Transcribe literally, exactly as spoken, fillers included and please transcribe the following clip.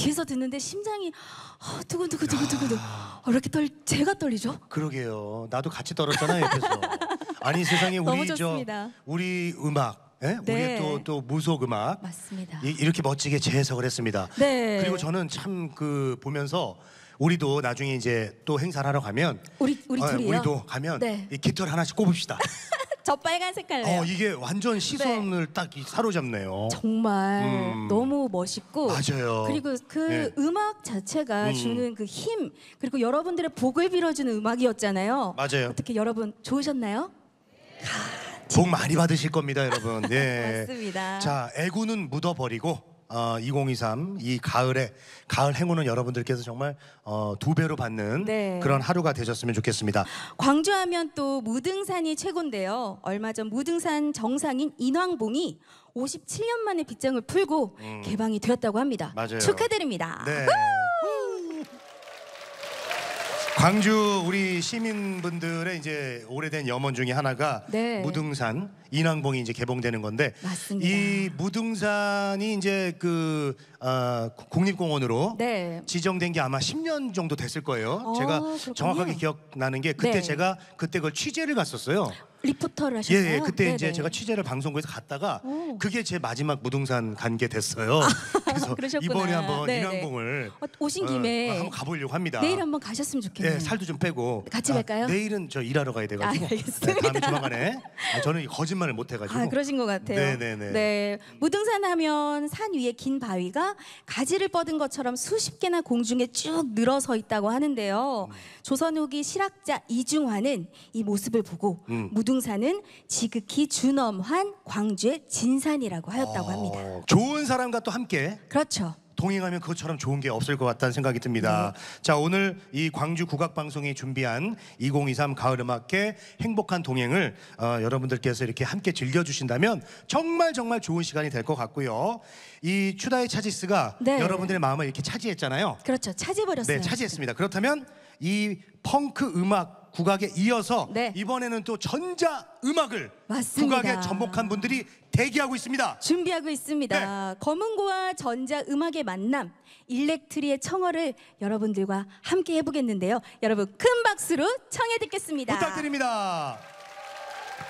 뒤에서 듣는데 심장이 어, 두근두근두근두근. 어, 이렇게 떨 제가 떨리죠? 그러게요. 나도 같이 떨었잖아요 옆에서. 아니 세상에 너무 우리 저 좋습니다. 우리 음악, 예? 네. 우리 또 또 무속 음악 맞습니다. 이, 이렇게 멋지게 재해석을 했습니다. 네. 그리고 저는 참 그 보면서 우리도 나중에 이제 또 행사를 하러 가면 우리 우리 어, 둘이요. 우리도 가면 네. 이 깃털 하나씩 꼽읍시다. 저 빨간 색깔래요. 어 이게 완전 시선을 딱 이- 사로잡네요. 정말 음. 너무 멋있고 맞아요. 그리고 그 네. 음악 자체가 음. 주는 그 힘 그리고 여러분들의 복을 빌어주는 음악이었잖아요. 맞아요. 어떻게 여러분 좋으셨나요? 복 많이 받으실 겁니다, 여러분. 네. 맞습니다. 자, 애구는 묻어버리고 어, 이천이십삼 이 가을에 가을 행운은 여러분들께서 정말 어, 두 배로 받는 네. 그런 하루가 되셨으면 좋겠습니다. 광주하면 또 무등산이 최고인데요. 얼마 전 무등산 정상인 인왕봉이 오십칠 년 만에 빗장을 풀고 개방이 되었다고 합니다. 맞아요. 축하드립니다. 네. 광주 우리 시민분들의 이제 오래된 염원 중에 하나가 네. 무등산 인왕봉이 이제 개봉되는 건데 맞습니다. 이 무등산이 이제 그 어, 국립공원으로 네. 지정된 게 아마 십 년 정도 됐을 거예요. 어, 제가 그렇군요. 정확하게 기억나는 게 그때 네. 제가 그때 그걸 취재를 갔었어요. 리포터를 예, 하셨나요? 예, 그때 네네. 이제 제가 취재를 방송국에서 갔다가 오. 그게 제 마지막 무등산 간 게 됐어요. 그래서 그러셨구나. 이번에 한번 네네. 인왕봉을 어, 오신 김에 어, 한번 가보려고 합니다. 내일 한번 가셨으면 좋겠네요. 예, 살도 좀 빼고 같이 아, 갈까요? 내일은 저 일하러 가야 돼가지고 아, 알겠습니다. 네, 다음에 조만간에 아, 저는 거짓말을 못 해가지고 아, 그러신 것 같아요. 네네네. 네, 무등산 하면 산 위에 긴 바위가 가지를 뻗은 것처럼 수십 개나 공중에 쭉 늘어서 있다고 하는데요. 음. 조선 후기 실학자 이중환은 이 모습을 보고 음. 무등산은 지극히 준엄한 광주의 진산이라고 하였다고 합니다. 어, 좋은 사람과 또 함께 그렇죠. 동행하면 그것처럼 좋은 게 없을 것 같다는 생각이 듭니다. 네. 자, 오늘 이 광주 국악방송이 준비한 이천이십삼 가을음악회 행복한 동행을 어, 여러분들께서 이렇게 함께 즐겨주신다면 정말 정말 좋은 시간이 될 것 같고요. 이 추다의 차지스가 네. 여러분들의 마음을 이렇게 차지했잖아요. 그렇죠. 차지해버렸어요. 네, 차지했습니다. 그렇다면 이 펑크 음악 국악에 이어서 네. 이번에는 또 전자 음악을 맞습니다. 국악에 접목한 분들이 대기하고 있습니다. 준비하고 있습니다. 네. 검은고와 전자 음악의 만남, 일렉트리의 청어를 여러분들과 함께 해보겠는데요. 여러분 큰 박수로 청해 듣겠습니다. 부탁드립니다.